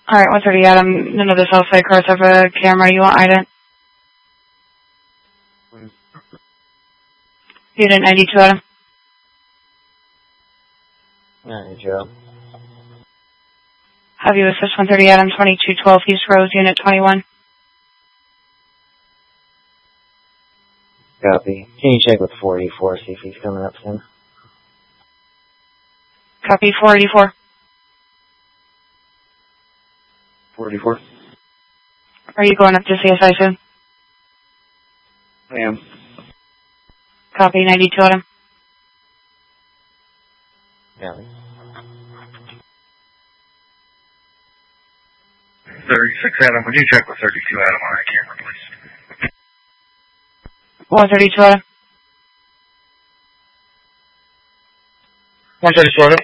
Alright, 130 Adam, none of the Southside cars have a camera. You want ident? Unit 92 Adam. 92 Adam. Have you assist 130 Adam, 2212 East Rose, Unit 21. Copy. Can you check with 484, see if he's coming up soon? Copy, 484. 484. Are you going up to CSI soon? I am. Copy, 92 Adam. Copy. 36 Adam, would you check with 32 Adam on that camera, please? 132 Adam. 132 Adam.